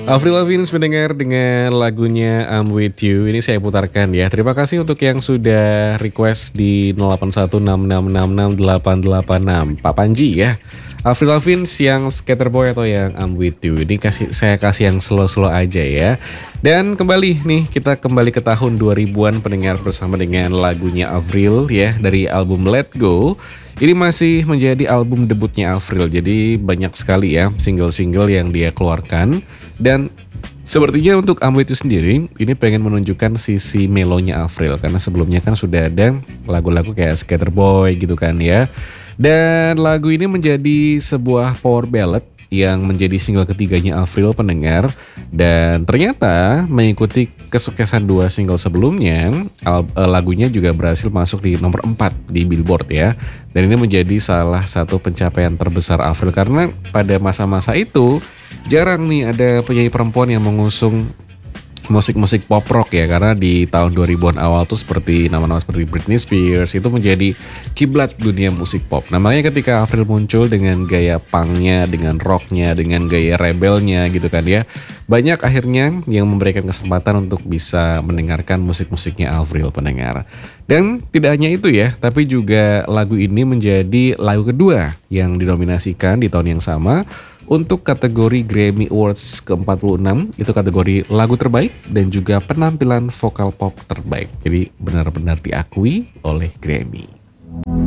Avril Lavigne mendengar dengan lagunya I'm With You. Ini saya putarkan ya. Terima kasih untuk yang sudah request di 0816666886. Pak Panji ya. Avril Lavigne yang Skater Boy atau yang I'm With You. Ini saya kasih yang slow-slow aja ya. Dan kembali nih, kita kembali ke tahun 2000-an pendengar bersama dengan lagunya Avril ya dari album Let Go. Ini masih menjadi album debutnya Avril, jadi banyak sekali ya single-single yang dia keluarkan. Dan sepertinya untuk I'm With You sendiri, ini pengen menunjukkan sisi melonya Avril. Karena sebelumnya kan sudah ada lagu-lagu kayak Skater Boy gitu kan ya. Dan lagu ini menjadi sebuah power ballad yang menjadi single ketiganya Avril pendengar. Dan ternyata mengikuti kesuksesan dua single sebelumnya, lagunya juga berhasil masuk di nomor 4 di Billboard ya. Dan ini menjadi salah satu pencapaian terbesar Avril karena pada masa-masa itu jarang nih ada penyanyi perempuan yang mengusung musik-musik pop rock ya, karena di tahun 2000-an awal tuh seperti nama-nama seperti Britney Spears itu menjadi kiblat dunia musik pop. Namanya ketika Avril muncul dengan gaya punknya, dengan rocknya, dengan gaya rebelnya gitu kan ya, banyak akhirnya yang memberikan kesempatan untuk bisa mendengarkan musik-musiknya Avril pendengar. Dan tidak hanya itu ya, tapi juga lagu ini menjadi lagu kedua yang dinominasikan di tahun yang sama untuk kategori Grammy Awards ke-46, itu kategori lagu terbaik dan juga penampilan vokal pop terbaik. Jadi benar-benar diakui oleh Grammy.